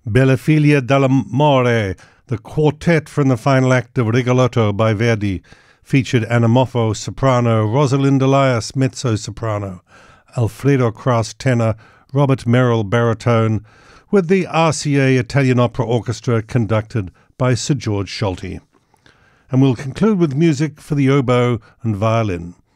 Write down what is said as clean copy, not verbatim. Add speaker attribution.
Speaker 1: Bella Figlia dell'Amore, the quartet from the final act of Rigoletto by Verdi, featured Anna Moffo, soprano, Rosalind Elias, mezzo-soprano, Alfredo Kraus, tenor, Robert Merrill, baritone, with the RCA Italian Opera Orchestra conducted by Sir George Solti. And we'll conclude with music for the oboe and violin.